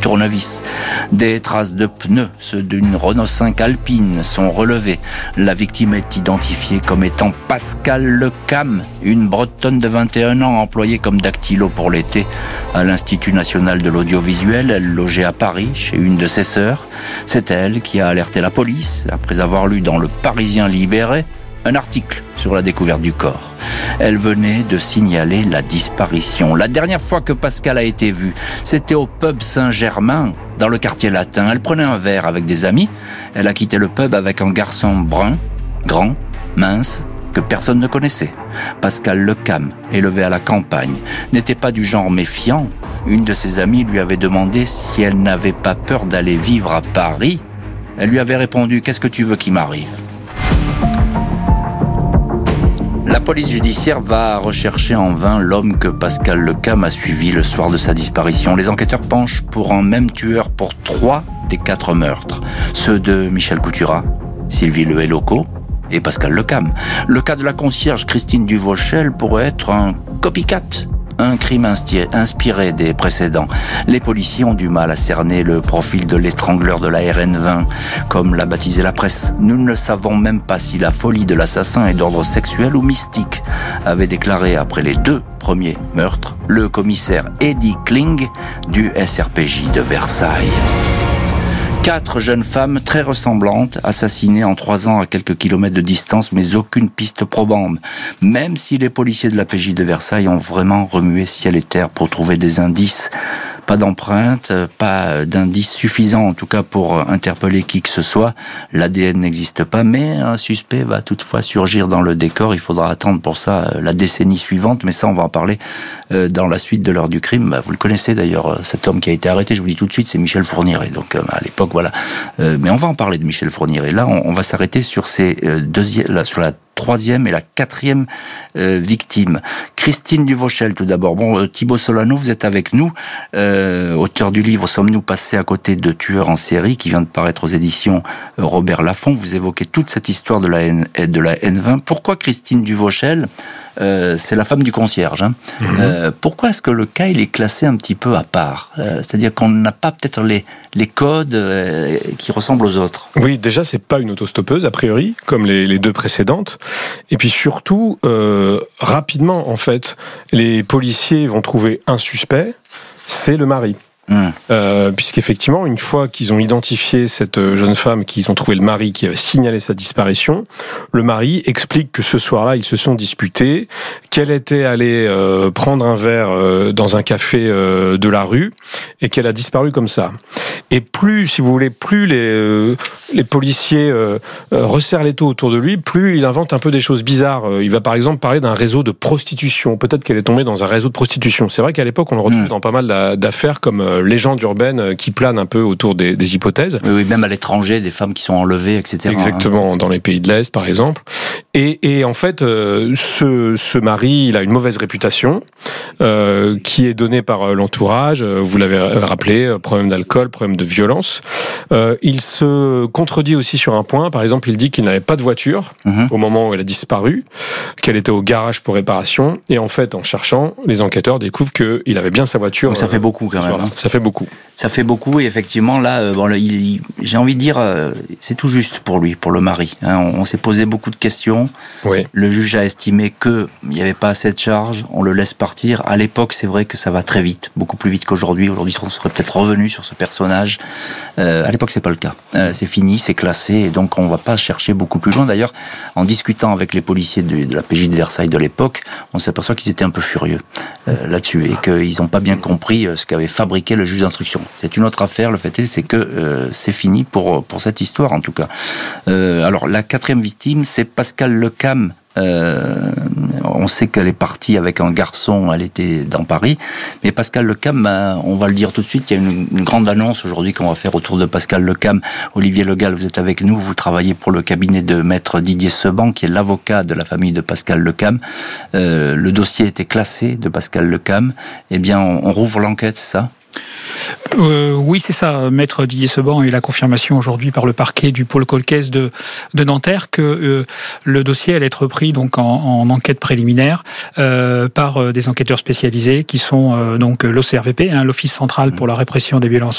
tournevis. Des traces de pneus, ceux d'une Renault 5 Alpine, sont relevées. La victime est identifiée comme étant Pascale Lecam, une Bretonne de 21 ans employée comme dactylo pour l'été à l'Institut national de l'audiovisuel. Elle logeait à Paris chez une de ses sœurs. C'est elle qui a alerté la police après avoir lu dans Le Parisien libéré un article sur la découverte du corps. Elle venait de signaler la disparition. La dernière fois que Pascale a été vue, c'était au pub Saint-Germain, dans le quartier latin. Elle prenait un verre avec des amis. Elle a quitté le pub avec un garçon brun, grand, mince, que personne ne connaissait. Pascale Lecam, élevée à la campagne, n'était pas du genre méfiant. Une de ses amies lui avait demandé si elle n'avait pas peur d'aller vivre à Paris. Elle lui avait répondu « Qu'est-ce que tu veux qui m'arrive ?» La police judiciaire va rechercher en vain l'homme que Pascale Lecam a suivi le soir de sa disparition. Les enquêteurs penchent pour un même tueur pour 3 des 4 meurtres. Ceux de Michel Couturat, Sylvie Lehelocco et Pascale Lecam. Le cas de la concierge Christine Duvauchel pourrait être un copycat, un crime inspiré des précédents. Les policiers ont du mal à cerner le profil de l'étrangleur de la RN20, comme l'a baptisé la presse. Nous ne savons même pas si la folie de l'assassin est d'ordre sexuel ou mystique, avait déclaré après les 2 premiers meurtres le commissaire Eddie Kling du SRPJ de Versailles. 4 jeunes femmes très ressemblantes, assassinées en 3 ans à quelques kilomètres de distance, mais aucune piste probante. Même si les policiers de la PJ de Versailles ont vraiment remué ciel et terre pour trouver des indices, pas d'empreintes, pas d'indices suffisants en tout cas pour interpeller qui que ce soit. L'ADN n'existe pas, mais un suspect va toutefois surgir dans le décor. Il faudra attendre pour ça la décennie suivante, mais ça on va en parler dans la suite de l'heure du crime. Vous le connaissez d'ailleurs, cet homme qui a été arrêté, je vous dis tout de suite, c'est Michel Fourniret. Donc à l'époque, voilà. Mais on va en parler de Michel Fourniret. Là, on va s'arrêter sur sur la 3e et la 4e victime. Christine Duvauchel, tout d'abord. Bon, Thibaut Solano, vous êtes avec nous, auteur du livre « Sommes-nous passés à côté de tueurs en série » qui vient de paraître aux éditions Robert Laffont. Vous évoquez toute cette histoire de la N20. Pourquoi Christine Duvauchel ? C'est la femme du concierge. Pourquoi est-ce que le cas il est classé un petit peu à part ? C'est-à-dire qu'on n'a pas peut-être les codes qui ressemblent aux autres. Oui, déjà c'est pas une autostoppeuse a priori, comme les 2 précédentes. Et puis surtout, rapidement en fait, les policiers vont trouver un suspect, c'est le mari. Puisqu'effectivement, une fois qu'ils ont identifié cette jeune femme, qu'ils ont trouvé le mari qui avait signalé sa disparition, le mari explique que ce soir-là, ils se sont disputés, qu'elle était allée prendre un verre dans un café de la rue et qu'elle a disparu comme ça. Et plus, si vous voulez, plus les policiers resserrent les taux autour de lui, plus il invente un peu des choses bizarres. Il va par exemple parler d'un réseau de prostitution. Peut-être qu'elle est tombée dans un réseau de prostitution. C'est vrai qu'à l'époque, on le retrouve dans pas mal d'affaires comme légende urbaine qui plane un peu autour des hypothèses. Oui, même à l'étranger, des femmes qui sont enlevées, etc. Exactement, dans les pays de l'Est, par exemple. Et en fait, ce mari, il a une mauvaise réputation qui est donnée par l'entourage. Vous l'avez rappelé, problème d'alcool, problème de violence. Il se contredit aussi sur un point. Par exemple, il dit qu'il n'avait pas de voiture au moment où elle a disparu, qu'elle était au garage pour réparation. Et en fait, en cherchant, les enquêteurs découvrent qu'il avait bien sa voiture. Donc ça fait beaucoup quand même. Ça fait beaucoup. Ça fait beaucoup et effectivement là, j'ai envie de dire, c'est tout juste pour lui, pour le mari. On s'est posé beaucoup de questions. Oui. Le juge a estimé qu'il n'y avait pas assez de charges. On le laisse partir. À l'époque, c'est vrai que ça va très vite, beaucoup plus vite qu'aujourd'hui. Aujourd'hui, on serait peut-être revenu sur ce personnage. À l'époque, c'est pas le cas. C'est fini, c'est classé, et donc on va pas chercher beaucoup plus loin. D'ailleurs, en discutant avec les policiers de la PJ de Versailles de l'époque, on s'aperçoit qu'ils étaient un peu furieux là-dessus et qu'ils n'ont pas bien compris ce qu'avait fabriqué le juge d'instruction. C'est une autre affaire. Le fait est, c'est que c'est fini pour cette histoire en tout cas. Alors la 4e victime, c'est Pascale Lecam. On sait qu'elle est partie avec un garçon, elle était dans Paris, mais Pascale Lecam, on va le dire tout de suite, il y a une grande annonce aujourd'hui qu'on va faire autour de Pascale Lecam. Olivier Legal, vous êtes avec nous, vous travaillez pour le cabinet de maître Didier Seban, qui est l'avocat de la famille de Pascale Lecam. Le dossier était classé de Pascale Lecam. Eh bien, on rouvre l'enquête, c'est ça ? Oui, c'est ça. Maître Didier Seban a eu la confirmation aujourd'hui par le parquet du pôle Colcaise de Nanterre que le dossier allait être pris donc en enquête préliminaire par des enquêteurs spécialisés qui sont donc l'OCRVP, l'Office central pour la répression des violences